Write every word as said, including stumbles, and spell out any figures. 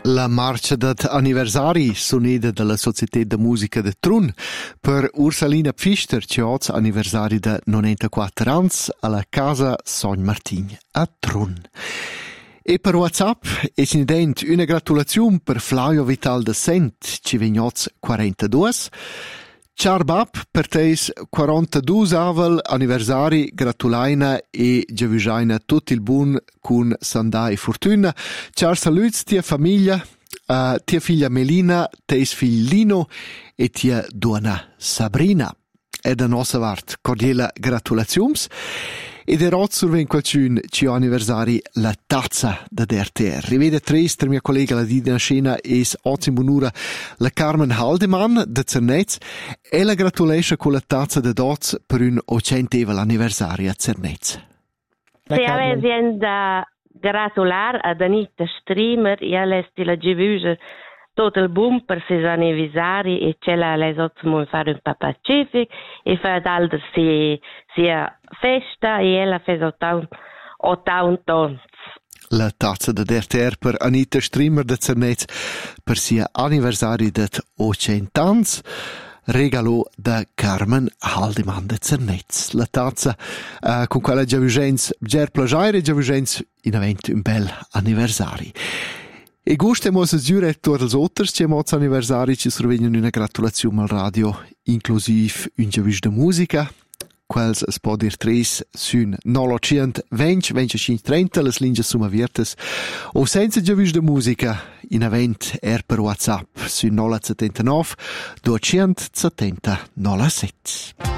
La marcia d'anniversari soneda della Società de Musica de Trun per Ursalina Pfister, che oggi anniversari de novantaquattro anni alla Casa Son Martin a Trun. E per WhatsApp è inident una gratulazione per Flavio Vital de Sent, che vignoz quarantadue. Ciao Bab, per teis quarantadue avel anniversari, gratulaina e giavujaina tutto il buon con Sandà e Fortuna. Ciao saluts tia famiglia, uh, tia figlia Melina, teis figlio Lino e tia duona Sabrina. E da nostra vart cordiale gratulazions. E der oggi surven qualcun ci anniversari la tazza da D R T R. Rivede tres per mia collega la Dina Scena es oggi in bunura la Carmen Haldeman da Zernez e la gratulesce con la tazza da Doz per un ocentevel anniversario a Zernez. Se avessi da gratular a Danita Streamer e all'esti la givuge tutto il boom per ses anniversari e c'è la les ottimo fare un papacific e fa d'altro si sia festa e ella fa ottanta anni. La tazza da D R T R per Anita Streamer da Zernez per sia anniversari det ottanta anni regalo da Carmen Haldeman da Zernez. La tazza uh, con quella giavugens ger plagiare giavugens in avent un bel anniversari. E gustemo se giure tutti gli altri che moz anniversari ci sorvegliano una gratulazione al radio, inclusive un giavuge de musica. Quels es può dir tres sun novecento venti venticinque trenta las linge summa viertes o senza giavuge de musica in avent er per WhatsApp sun nove settantanove duecentosettanta novantasette.